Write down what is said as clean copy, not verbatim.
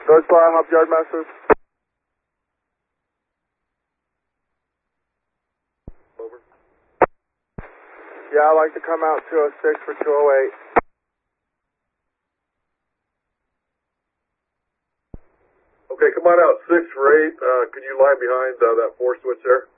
Those flying up Yardmaster. Over. Yeah, I'd like to come out 206 for 208. Okay, come on out 6 for 8. Can you lie behind that 4 switch there?